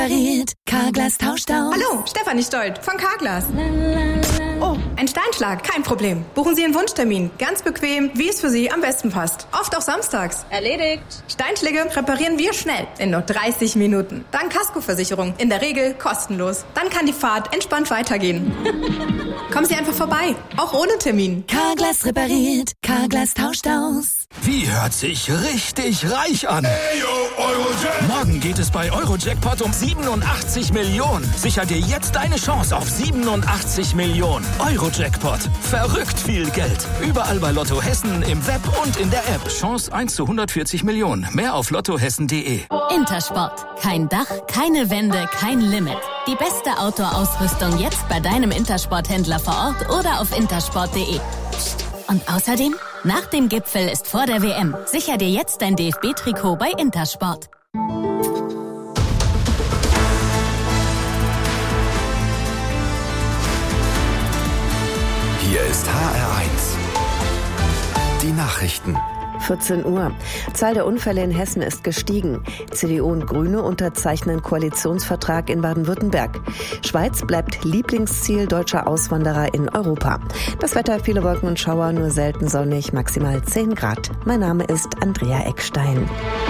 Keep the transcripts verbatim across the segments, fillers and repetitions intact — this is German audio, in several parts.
Carglass tauscht aus. Hallo, Stefanie Stolt von Carglass. Oh, ein Steinschlag, kein Problem. Buchen Sie einen Wunschtermin. Ganz bequem, wie es für Sie am besten passt. Oft auch samstags. Erledigt. Steinschläge reparieren wir schnell, in nur dreißig Minuten. Dank Kaskoversicherung, in der Regel kostenlos. Dann kann die Fahrt entspannt weitergehen. Kommen Sie einfach vorbei, auch ohne Termin. Carglass repariert, Carglass tauscht aus. Wie hört sich richtig reich an? Hey, yo, Eurojackpot. Morgen geht es bei Eurojackpot um siebenundachtzig Millionen. Sicher dir jetzt deine Chance auf siebenundachtzig Millionen. Eurojackpot. Verrückt viel Geld. Überall bei Lotto Hessen, im Web und in der App. Chance eins zu hundertvierzig Millionen. Mehr auf lottohessen punkt de. Intersport. Kein Dach, keine Wände, kein Limit. Die beste Outdoor-Ausrüstung jetzt bei deinem Intersport-Händler vor Ort oder auf intersport punkt de. Psst. Und außerdem, nach dem Gipfel ist vor der W M. Sicher dir jetzt dein D F B-Trikot bei Intersport. Hier ist H R eins. Die Nachrichten. vierzehn Uhr. Zahl der Unfälle in Hessen ist gestiegen. C D U und Grüne unterzeichnen Koalitionsvertrag in Baden-Württemberg. Schweiz bleibt Lieblingsziel deutscher Auswanderer in Europa. Das Wetter, viele Wolken und Schauer, nur selten sonnig, maximal zehn Grad. Mein Name ist Andrea Eckstein.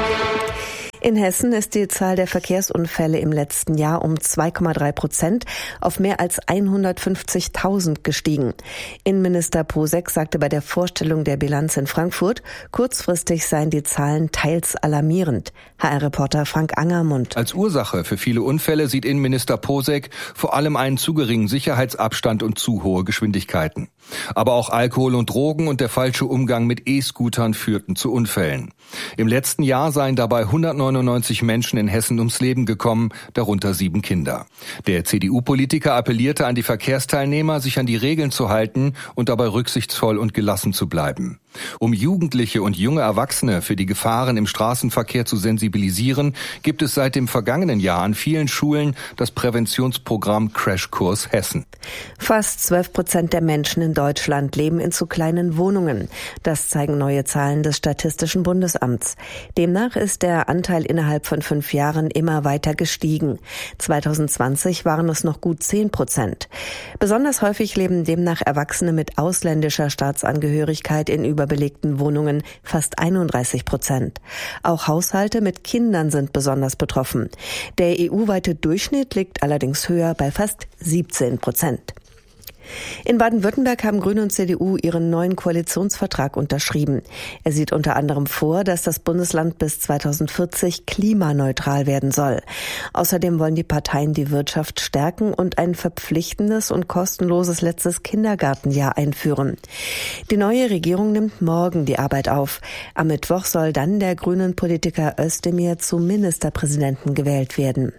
In Hessen ist die Zahl der Verkehrsunfälle im letzten Jahr um zwei Komma drei Prozent auf mehr als hundertfünfzigtausend gestiegen. Innenminister Posek sagte bei der Vorstellung der Bilanz in Frankfurt, kurzfristig seien die Zahlen teils alarmierend. H R-Reporter Frank Angermund. Als Ursache für viele Unfälle sieht Innenminister Posek vor allem einen zu geringen Sicherheitsabstand und zu hohe Geschwindigkeiten. Aber auch Alkohol und Drogen und der falsche Umgang mit E-Scootern führten zu Unfällen. Im letzten Jahr seien dabei hundertneunundneunzig Menschen in Hessen ums Leben gekommen, darunter sieben Kinder. Der C D U-Politiker appellierte an die Verkehrsteilnehmer, sich an die Regeln zu halten und dabei rücksichtsvoll und gelassen zu bleiben. Um Jugendliche und junge Erwachsene für die Gefahren im Straßenverkehr zu sensibilisieren, gibt es seit dem vergangenen Jahr an vielen Schulen das Präventionsprogramm Crashkurs Hessen. Fast zwölf Prozent der Menschen in Deutschland leben in zu kleinen Wohnungen. Das zeigen neue Zahlen des Statistischen Bundesamts. Demnach ist der Anteil innerhalb von fünf Jahren immer weiter gestiegen. zwanzig zwanzig waren es noch gut zehn Prozent. Besonders häufig leben demnach Erwachsene mit ausländischer Staatsangehörigkeit in überbelegten Wohnungen, fast einunddreißig Prozent. Auch Haushalte mit Kindern sind besonders betroffen. Der E U-weite Durchschnitt liegt allerdings höher bei fast siebzehn Prozent. In Baden-Württemberg haben Grüne und C D U ihren neuen Koalitionsvertrag unterschrieben. Er sieht unter anderem vor, dass das Bundesland bis zweitausendvierzig klimaneutral werden soll. Außerdem wollen die Parteien die Wirtschaft stärken und ein verpflichtendes und kostenloses letztes Kindergartenjahr einführen. Die neue Regierung nimmt morgen die Arbeit auf. Am Mittwoch soll dann der grünen Politiker Özdemir zum Ministerpräsidenten gewählt werden.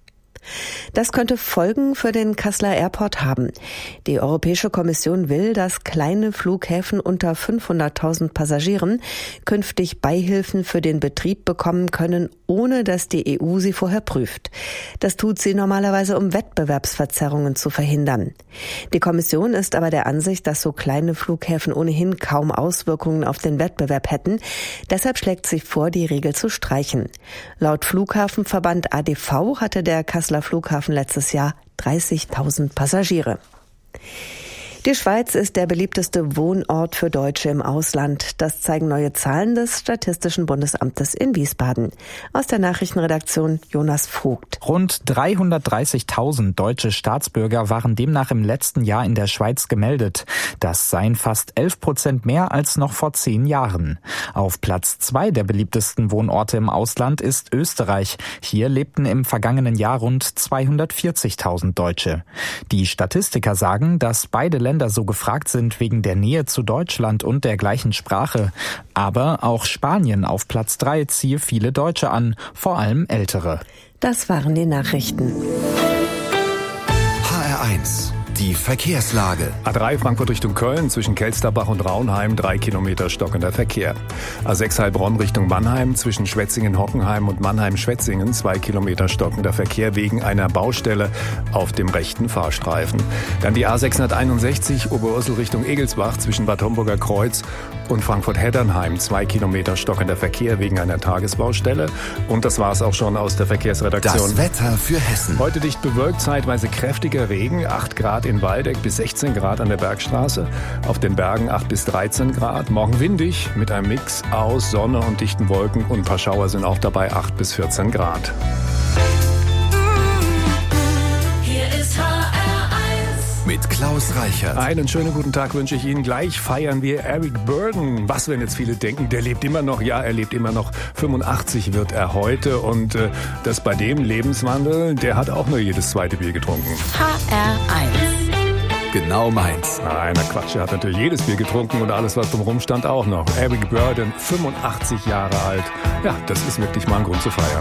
Das könnte Folgen für den Kasseler Airport haben. Die Europäische Kommission will, dass kleine Flughäfen unter fünfhunderttausend Passagieren künftig Beihilfen für den Betrieb bekommen können, ohne dass die E U sie vorher prüft. Das tut sie normalerweise, um Wettbewerbsverzerrungen zu verhindern. Die Kommission ist aber der Ansicht, dass so kleine Flughäfen ohnehin kaum Auswirkungen auf den Wettbewerb hätten. Deshalb schlägt sie vor, die Regel zu streichen. Laut Flughafenverband A D V hatte der Kasseler Flughafen letztes Jahr dreißigtausend Passagiere. Die Schweiz ist der beliebteste Wohnort für Deutsche im Ausland. Das zeigen neue Zahlen des Statistischen Bundesamtes in Wiesbaden. Aus der Nachrichtenredaktion Jonas Vogt. Rund dreihundertdreißigtausend deutsche Staatsbürger waren demnach im letzten Jahr in der Schweiz gemeldet. Das seien fast elf Prozent mehr als noch vor zehn Jahren. Auf Platz zwei der beliebtesten Wohnorte im Ausland ist Österreich. Hier lebten im vergangenen Jahr rund zweihundertvierzigtausend Deutsche. Die Statistiker sagen, dass beide Länder so gefragt sind wegen der Nähe zu Deutschland und der gleichen Sprache. Aber auch Spanien auf Platz drei ziehe viele Deutsche an, vor allem Ältere. Das waren die Nachrichten. H R eins. Die Verkehrslage. A drei Frankfurt Richtung Köln zwischen Kelsterbach und Raunheim drei Kilometer stockender Verkehr. A sechs Heilbronn Richtung Mannheim zwischen Schwetzingen-Hockenheim und Mannheim-Schwetzingen zwei Kilometer stockender Verkehr wegen einer Baustelle auf dem rechten Fahrstreifen. Dann die A sechshunderteinundsechzig Oberursel Richtung Egelsbach zwischen Bad Homburger Kreuz und Frankfurt-Heddernheim zwei Kilometer stockender Verkehr wegen einer Tagesbaustelle. Und das war es auch schon aus der Verkehrsredaktion. Das Wetter für Hessen. Heute dicht bewölkt, zeitweise kräftiger Regen, acht Grad in Waldeck bis sechzehn Grad an der Bergstraße. Auf den Bergen acht bis dreizehn Grad. Morgen windig mit einem Mix aus Sonne und dichten Wolken und ein paar Schauer sind auch dabei, acht bis vierzehn Grad. Hier ist H R eins. Mit Klaus Reichert. Einen schönen guten Tag wünsche ich Ihnen. Gleich feiern wir Eric Burdon. Was werden jetzt viele denken, der lebt immer noch. Ja, er lebt immer noch. fünfundachtzig wird er heute. Und äh, das bei dem Lebenswandel, der hat auch nur jedes zweite Bier getrunken. H R eins. Genau meins. Nein, na Quatsch, er hat natürlich jedes Bier getrunken und alles, was drumherum stand, auch noch. Eric Burdon, fünfundachtzig Jahre alt. Ja, das ist wirklich mal ein Grund zu feiern.